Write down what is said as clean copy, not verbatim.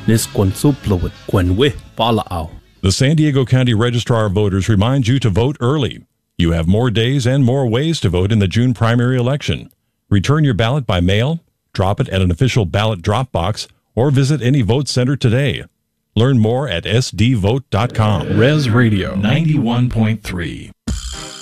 Nisquansuplawit Quenwe Palao. The San Diego County Registrar of Voters reminds you to vote early. You have more days and more ways to vote in the June primary election. Return your ballot by mail, drop it at an official ballot drop box, or visit any vote center today. Learn more at sdvote.com. Res Radio 91.3.